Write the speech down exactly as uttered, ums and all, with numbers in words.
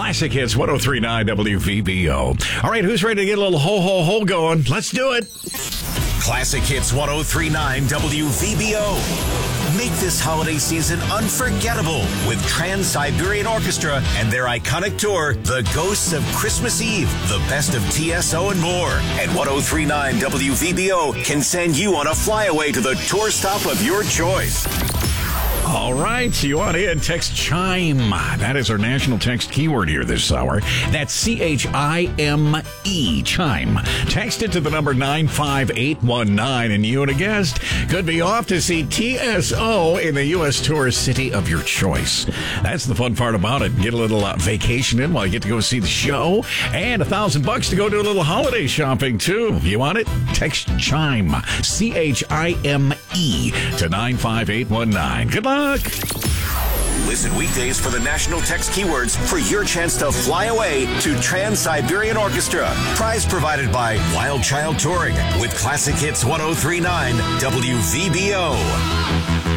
Classic Hits one oh three point nine W V B O. All right, who's ready to get a little ho, ho, ho going? Let's do it. Classic Hits one oh three point nine W V B O. Make this holiday season unforgettable with Trans-Siberian Orchestra and their iconic tour, The Ghosts of Christmas Eve, the best of T S O and more. And one oh three point nine W V B O can send you on a flyaway to the tour stop of your choice. All right, you want in, text CHIME. That is our national text keyword here this hour. That's C H I M E, CHIME. Text it to the number nine five eight one nine, and you and a guest could be off to see T S O in the U S tourist city of your choice. That's the fun part about it. Get a little uh, vacation in while you get to go see the show, and a thousand bucks to go do a little holiday shopping, too. You want it? Text CHIME, C H I M E, to nine five eight one nine. Good luck. Listen weekdays for the national text keywords for your chance to fly away to Trans-Siberian Orchestra. Prize provided by Wild Child Touring with Classic Hits one oh three point nine W V B O.